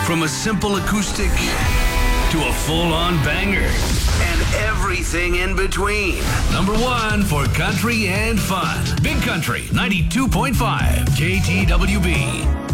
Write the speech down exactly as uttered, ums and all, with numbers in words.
From a simple acoustic to a full-on banger and everything in between. Number one for country and fun. Big Country ninety-two point five K T W B.